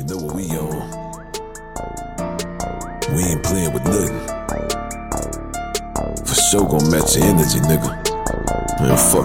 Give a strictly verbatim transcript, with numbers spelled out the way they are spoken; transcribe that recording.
You know what we on. We ain't playing with nothing. For sure gon' match your energy, nigga. Man, fuck